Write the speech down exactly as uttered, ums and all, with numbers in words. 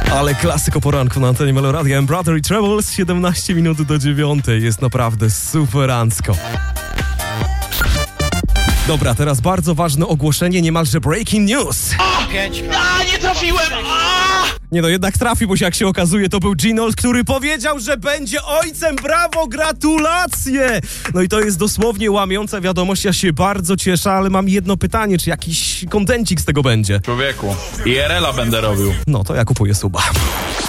Ale klasyko poranku na antenie Meloradia. M. Brother i Trebles, siedemnaście minut do dziewiątej. Jest naprawdę superancko. Dobra, teraz bardzo ważne ogłoszenie, niemalże breaking news. A, nie trafiłem! A! Nie no, jednak trafi, bo się, jak się okazuje, to był Ginold, który powiedział, że będzie ojcem. Brawo, gratulacje! No i to jest dosłownie łamiąca wiadomość. Ja się bardzo cieszę, ale mam jedno pytanie, czy jakiś kontencik z tego będzie? Człowieku, I R L a będę robił. No to ja kupuję suba.